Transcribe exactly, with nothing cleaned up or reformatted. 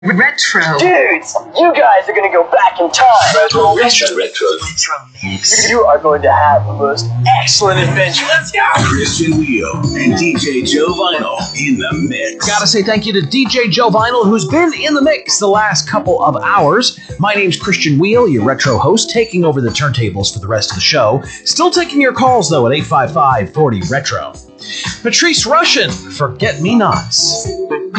Retro. Dudes, you guys are gonna go back in time. Retro, retro, retro. Retro Mix. You are going to have the most excellent adventure. Let's go! Christian Wheel and D J Joe Vinyl in the mix. Gotta say thank you to D J Joe Vinyl, who's been in the mix the last couple of hours. My name's Christian Wheel, your retro host, taking over the turntables for the rest of the show. Still taking your calls, though, at eight five five, four zero, retro. Patrice Rushen, Forget Me Nots.